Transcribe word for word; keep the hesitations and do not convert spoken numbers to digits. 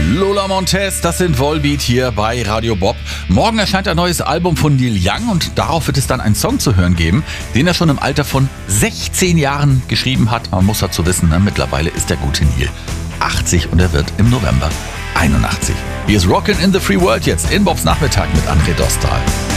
Lola Montez, das sind Volbeat hier bei Radio Bob. Morgen erscheint ein neues Album von Neil Young und darauf wird es dann einen Song zu hören geben, den er schon im Alter von sechzehn Jahren geschrieben hat. Man muss dazu wissen, ne? Mittlerweile ist der gute Neil achtzig und er wird im November einundachtzig. Hier ist Rockin' in the Free World jetzt in Bobs Nachmittag mit André Dostal.